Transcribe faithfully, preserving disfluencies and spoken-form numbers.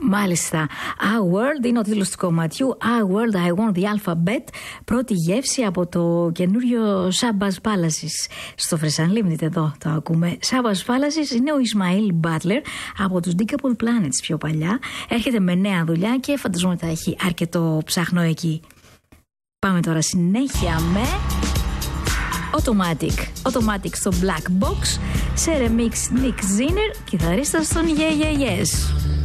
Μάλιστα. Our World είναι ο τίτλος του κομματιού. Our World, I Want the Alphabet. Πρώτη γεύση από το καινούριο Shabazz Palaces. Στο Fresh Unlimited εδώ το ακούμε. Shabazz Palaces είναι ο Ισμαήλ Μπάτλερ από τους Decapole Planets πιο παλιά. Έρχεται με νέα δουλειά και φανταζόμαι ότι θα έχει αρκετό ψάχνο εκεί. Πάμε τώρα συνέχεια με Automatic. Automatic στο Black Box σε remix Nick Zinner, κιθαρίστας των Yeah Yeah Yes.